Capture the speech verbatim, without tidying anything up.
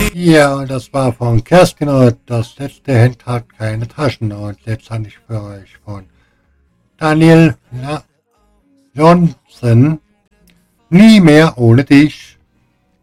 Ja, das war von Kerstin und das letzte Hemd hat keine Taschen und letztendlich für euch von Daniel La Johnson. Nie mehr ohne dich.